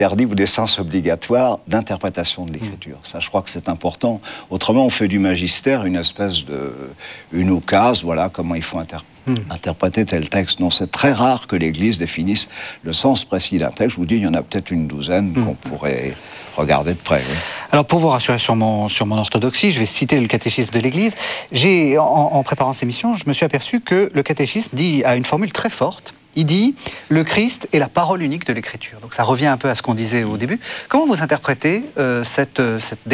interdit ou des sens obligatoires d'interprétation de l'écriture. Ça, je crois que c'est important. Autrement, on fait du magistère une espèce de... une occasion, voilà, comment il faut interpréter tel texte. Non, c'est très rare que l'Église définisse le sens précis d'un texte. Je vous dis, il y en a peut-être une douzaine qu'on pourrait regarder de près. Oui. Alors, pour vous rassurer sur mon orthodoxie, je vais citer le catéchisme de l'Église. En préparant ces missions, je me suis aperçu que le catéchisme a une formule très forte. Il dit « Le Christ est la parole unique de l'Écriture ». Donc ça revient un peu à ce qu'on disait au début. Comment vous interprétez cette déclaration-là ?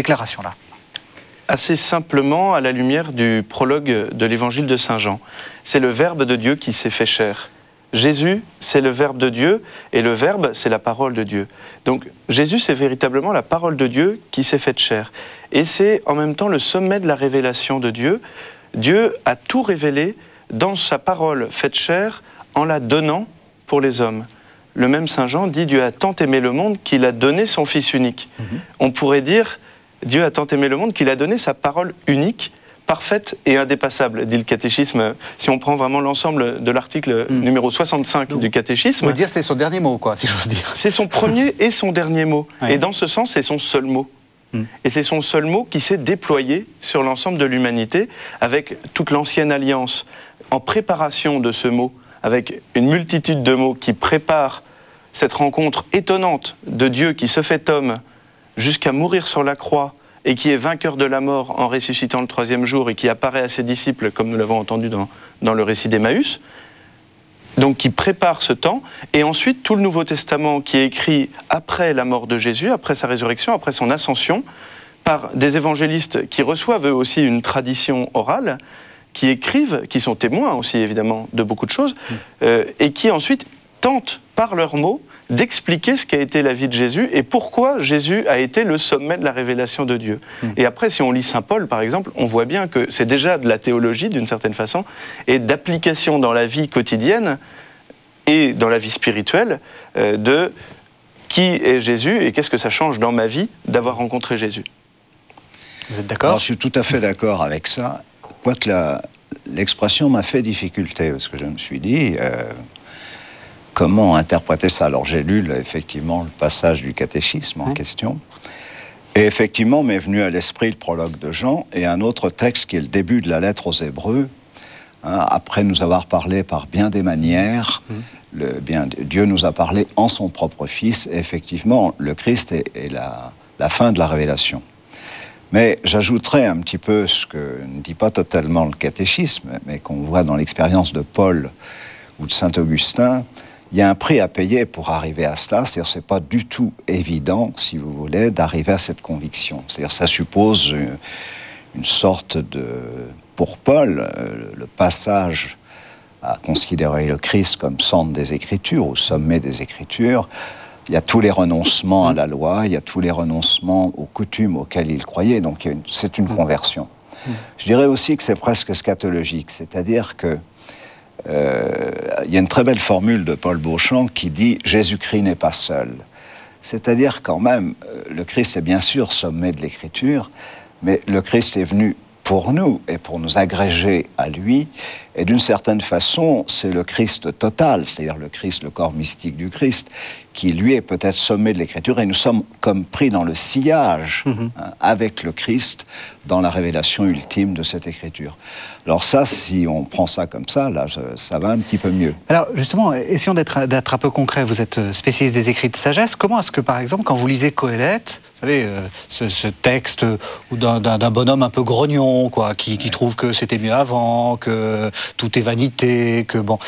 Assez simplement, à la lumière du prologue de l'Évangile de Saint Jean. C'est le Verbe de Dieu qui s'est fait chair. Jésus, c'est le Verbe de Dieu, et le Verbe, c'est la parole de Dieu. Donc Jésus, c'est véritablement la parole de Dieu qui s'est faite chair. Et c'est en même temps le sommet de la révélation de Dieu. Dieu a tout révélé dans sa parole faite chair, en la donnant pour les hommes. Le même Saint Jean dit « Dieu a tant aimé le monde qu'il a donné son Fils unique ». On pourrait dire « Dieu a tant aimé le monde qu'il a donné sa parole unique, parfaite et indépassable », dit le catéchisme. Si on prend vraiment l'ensemble de l'article numéro 65 du catéchisme... On peut dire que c'est son dernier mot, quoi, si j'ose dire. C'est son premier et son dernier mot. Ouais. Et dans ce sens, c'est son seul mot. Et c'est son seul mot qui s'est déployé sur l'ensemble de l'humanité avec toute l'ancienne alliance. En préparation de ce mot, avec une multitude de mots qui préparent cette rencontre étonnante de Dieu qui se fait homme jusqu'à mourir sur la croix et qui est vainqueur de la mort en ressuscitant le troisième jour et qui apparaît à ses disciples, comme nous l'avons entendu dans le récit d'Emmaüs, donc qui prépare ce temps, et ensuite tout le Nouveau Testament qui est écrit après la mort de Jésus, après sa résurrection, après son ascension, par des évangélistes qui reçoivent eux aussi une tradition orale, qui écrivent, qui sont témoins aussi évidemment de beaucoup de choses, et qui ensuite tentent par leurs mots d'expliquer ce qu'a été la vie de Jésus et pourquoi Jésus a été le sommet de la révélation de Dieu. Et après, si on lit Saint Paul, par exemple, on voit bien que c'est déjà de la théologie, d'une certaine façon, et d'application dans la vie quotidienne et dans la vie spirituelle de qui est Jésus et qu'est-ce que ça change dans ma vie d'avoir rencontré Jésus. Vous êtes d'accord ? Alors, je suis tout à fait d'accord avec ça. Quoique l'expression m'a fait difficulté, parce que je me suis dit, comment interpréter ça ? Alors j'ai lu effectivement le passage du catéchisme en question, et effectivement m'est venu à l'esprit le prologue de Jean, et un autre texte qui est le début de la lettre aux Hébreux, après nous avoir parlé par bien des manières, Dieu nous a parlé en son propre Fils, et effectivement le Christ est la fin de la révélation. Mais j'ajouterais un petit peu ce que ne dit pas totalement le catéchisme, mais qu'on voit dans l'expérience de Paul ou de Saint-Augustin. Il y a un prix à payer pour arriver à cela, c'est-à-dire c'est pas du tout évident, si vous voulez, d'arriver à cette conviction. C'est-à-dire ça suppose une sorte de... Pour Paul, le passage à considérer le Christ comme centre des Écritures, ou sommet des Écritures, il y a tous les renoncements à la loi, il y a tous les renoncements aux coutumes auxquelles il croyait, donc c'est une conversion. Je dirais aussi que c'est presque scatologique, c'est-à-dire que il y a une très belle formule de Paul Beauchamp qui dit « Jésus-Christ n'est pas seul ». C'est-à-dire quand même, le Christ est bien sûr sommet de l'Écriture, mais le Christ est venu pour nous et pour nous agréger à lui, et d'une certaine façon, c'est le Christ total, c'est-à-dire le Christ, le corps mystique du Christ, qui lui est peut-être sommet de l'Écriture, et nous sommes comme pris dans le sillage avec le Christ dans la révélation ultime de cette Écriture. Alors ça, si on prend ça comme ça, là, ça va un petit peu mieux. Alors justement, essayons d'être un peu concret. Vous êtes spécialiste des écrits de sagesse. Comment est-ce que, par exemple, quand vous lisez Coëlette, vous savez, ce texte d'un bonhomme un peu grognon, quoi, qui trouve que c'était mieux avant, que tout est vanité, que bon,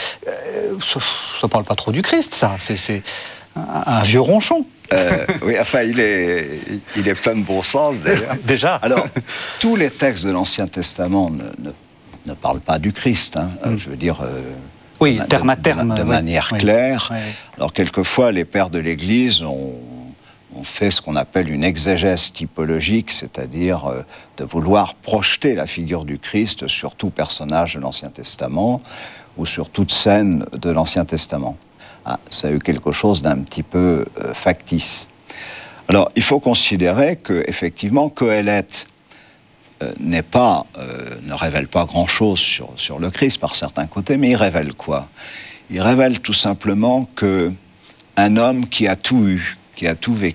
ça parle pas trop du Christ, ça. C'est un vieux ronchon. Oui, enfin, il est plein de bon sens, d'ailleurs. Déjà. Alors, tous les textes de l'Ancien Testament ne parlent pas du Christ, hein. Je veux dire... oui, terme à terme. De manière claire. Oui. Alors, quelquefois, les pères de l'Église ont fait ce qu'on appelle une exégèse typologique, c'est-à-dire de vouloir projeter la figure du Christ sur tout personnage de l'Ancien Testament ou sur toute scène de l'Ancien Testament. Ça a eu quelque chose d'un petit peu factice. Alors, il faut considérer qu'effectivement, Coëlette ne révèle pas grand-chose sur le Christ par certains côtés, mais il révèle quoi ? Il révèle tout simplement qu'un homme qui a tout eu, qui a tout vécu.